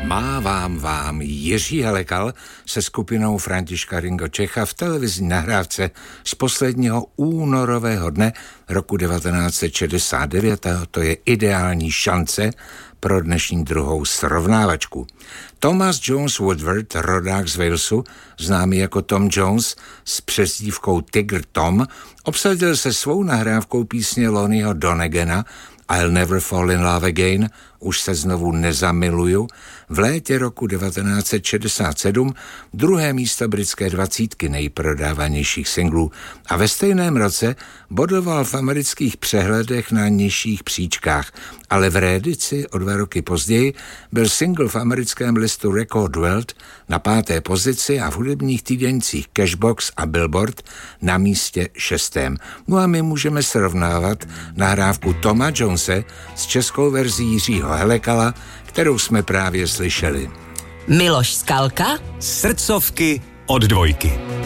Mávám vám Jiří Helekal se skupinou Františka Ringo Čecha v televizní nahrávce z posledního únorového dne roku 1969. To je ideální šance pro dnešní druhou srovnávačku. Thomas Jones Woodward, rodák z Walesu, známý jako Tom Jones s přezdívkou Tigr Tom, obsadil se svou nahrávkou písně Lonnieho Donegana I'll Never Fall in Love Again, už se znovu nezamiluju, v létě roku 1967 druhé místo britské 20 nejprodávanějších singlů a ve stejném roce bodoval v amerických přehledech na nižších příčkách, ale v reedici o 2 roky později byl single v americkém listu Record World na 5. pozici a v hudebních týdenících Cashbox a Billboard na místě 6. No a my můžeme srovnávat nahrávku Toma Jonese s českou verzí Jiřího Helekala, kterou jsme právě slyšeli. Miloš Skalka, Srdcovky od Dvojky.